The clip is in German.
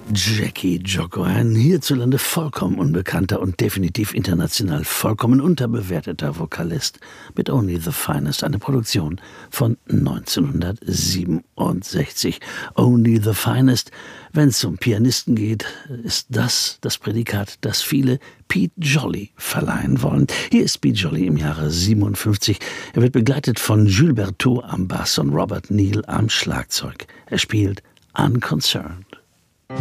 Jackie Jocko, ein hierzulande vollkommen unbekannter und definitiv international vollkommen unterbewerteter Vokalist mit Only the Finest, eine Produktion von 1967. Only the Finest, wenn es um Pianisten geht, ist das Prädikat, das viele Pete Jolly verleihen wollen. Hier ist Pete Jolly im Jahre 57. Er wird begleitet von Jules Berthoud am Bass und Robert Neal am Schlagzeug. Er spielt Unconcerned.